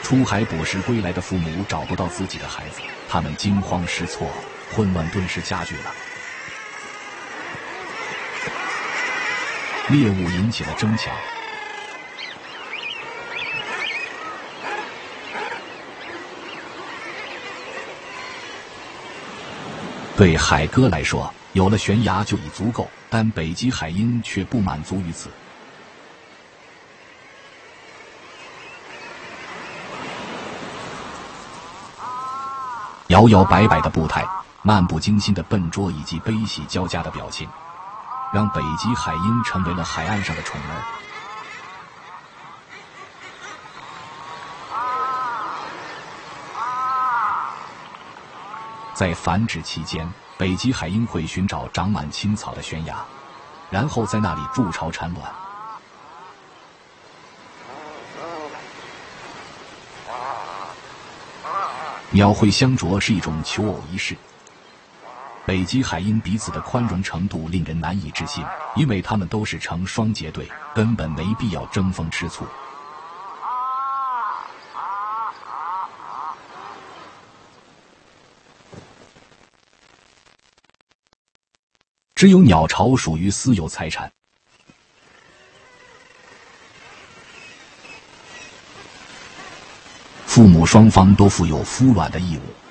出海捕食归来的父母找不到自己的孩子，他们惊慌失措，混乱顿时加剧了。猎物引起了争抢。对海鸽来说，有了悬崖就已足够，但北极海鹰却不满足于此。摇摇摆摆的步态，漫不经心的笨拙以及悲喜交加的表情，让北极海鹰成为了海岸上的宠儿。在繁殖期间，北极海鹰会寻找长满青草的悬崖，然后在那里筑巢产卵。鸟会相啄是一种求偶仪式。北极海鹰彼此的宽容程度令人难以置信，因为它们都是成双结对，根本没必要争风吃醋。只有鸟巢属于私有财产。父母双方都负有孵卵的义务。